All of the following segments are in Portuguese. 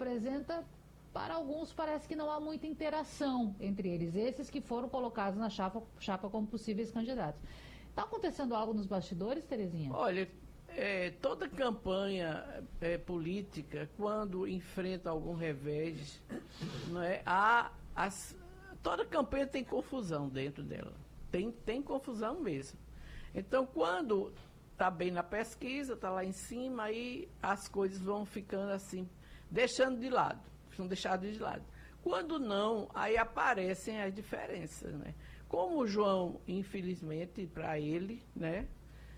apresenta, para alguns parece que não há muita interação entre eles, esses que foram colocados na chapa como possíveis candidatos. Está acontecendo algo nos bastidores, Terezinha? Olha, toda campanha política, quando enfrenta algum revés, não é, toda campanha tem confusão dentro dela. Tem confusão mesmo. Então, quando está bem na pesquisa, está lá em cima, aí as coisas vão ficando assim, são deixadas de lado. Quando não, aí aparecem as diferenças, né? Como o João, infelizmente, para ele, né,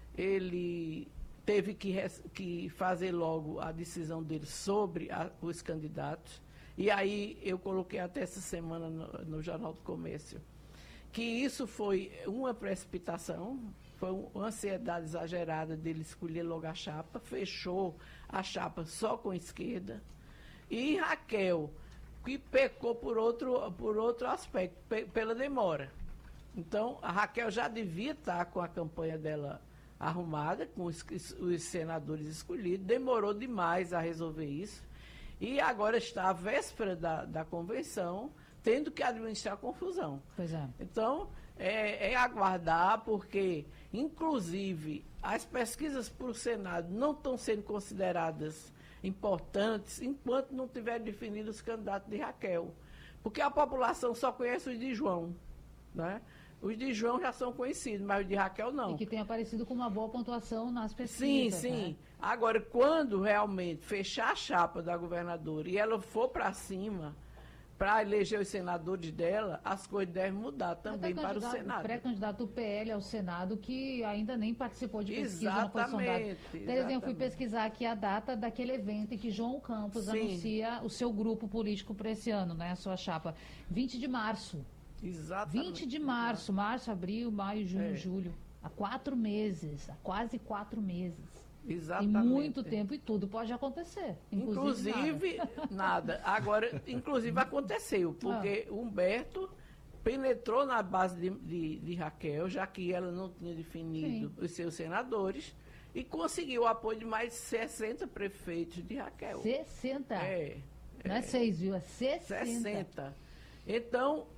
ele teve que fazer logo a decisão dele sobre os candidatos, e aí eu coloquei até essa semana no Jornal do Comércio, que isso foi uma precipitação, foi uma ansiedade exagerada dele escolher logo a chapa, fechou a chapa só com a esquerda, e Raquel, que pecou por outro aspecto, pela demora. Então, a Raquel já devia estar com a campanha dela arrumada, com os senadores escolhidos, demorou demais a resolver isso, e agora está à véspera da convenção, tendo que administrar confusão. Pois é. Então, é aguardar, porque, inclusive, as pesquisas para o Senado não estão sendo consideradas importantes enquanto não tiver definido os candidatos de Raquel. Porque a população só conhece os de João, né? Os de João já são conhecidos, mas os de Raquel não. E que tem aparecido com uma boa pontuação nas pesquisas. Sim, sim. Né? Agora, quando realmente fechar a chapa da governadora e ela for para cima para eleger os senadores dela, as coisas devem mudar também para o Senado. O pré-candidato do PL ao Senado, que ainda nem participou de pesquisa, não foi sondado. Terezinha, eu fui pesquisar aqui a data daquele evento em que João Campos anuncia o seu grupo político para esse ano, né, a sua chapa. 20 de março. Exatamente. 20 de março, abril, maio, junho, julho. Há 4 meses, há quase 4 meses. Exatamente. Tem muito tempo e tudo pode acontecer. Inclusive nada. Agora, inclusive aconteceu, porque Humberto penetrou na base de Raquel, já que ela não tinha definido os seus senadores, e conseguiu o apoio de mais de 60 prefeitos de Raquel. 60? Não é 6, viu? É 60. 60. Então,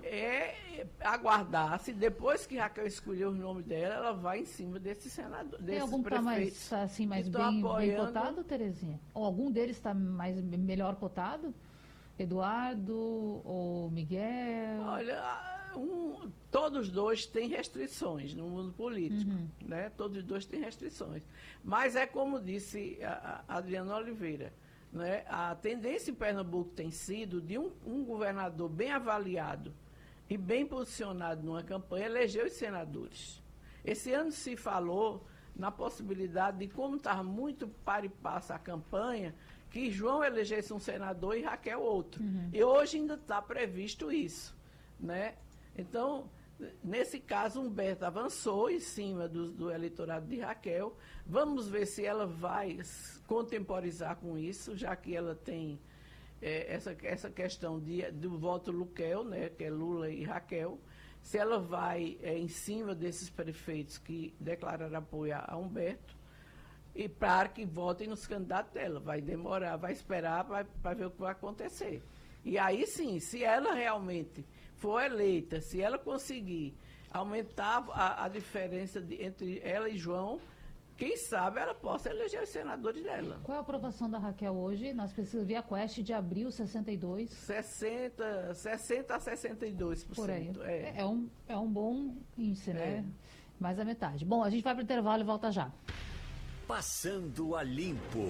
aguardar, se depois que Raquel escolher os nomes dela, ela vai em cima desses senadores, desses algum prefeitos. Está mais, assim, mais bem cotado, Terezinha? Ou algum deles está melhor cotado? Eduardo ou Miguel? Olha, todos os dois têm restrições no mundo político, né? Todos os dois têm restrições. Mas é como disse a Adriana Oliveira, né? A tendência em Pernambuco tem sido de um governador bem avaliado e bem posicionado numa campanha eleger os senadores. Esse ano se falou na possibilidade de, como estava muito para e passo a campanha, que João elegesse um senador e Raquel outro. E hoje ainda está previsto isso, né? Então, nesse caso, Humberto avançou em cima do eleitorado de Raquel. Vamos ver se ela vai contemporizar com isso, já que ela tem essa questão do voto Luquel, né, que é Lula e Raquel. Se ela vai em cima desses prefeitos que declararam apoio a Humberto, e para que votem nos candidatos dela. Vai demorar, vai esperar para ver o que vai acontecer. E aí sim, se ela realmente for eleita, se ela conseguir aumentar a diferença entre ela e João, quem sabe ela possa eleger os senadores dela. Qual é a aprovação da Raquel hoje? Nas pesquisas via Quest de abril, 62? 60 a 62%. Por aí. É um bom índice, né? Mais da metade. Bom, a gente vai para o intervalo e volta já. Passando a Limpo.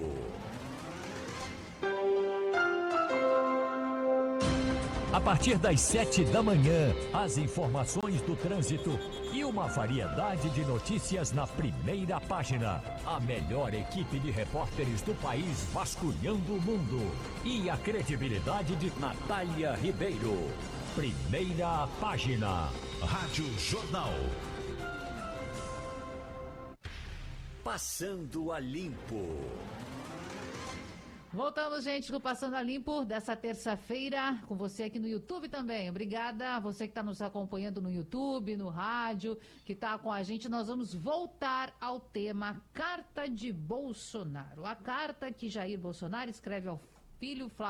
A partir das 7 da manhã, as informações do trânsito e uma variedade de notícias na primeira página. A melhor equipe de repórteres do país vasculhando o mundo. E a credibilidade de Natália Ribeiro. Primeira página. Rádio Jornal. Passando a Limpo. Voltamos, gente, com Passando a Limpo dessa terça-feira, com você aqui no YouTube também. Obrigada a você que está nos acompanhando no YouTube, no rádio, que está com a gente. Nós vamos voltar ao tema Carta de Bolsonaro. A carta que Jair Bolsonaro escreve ao filho Flávio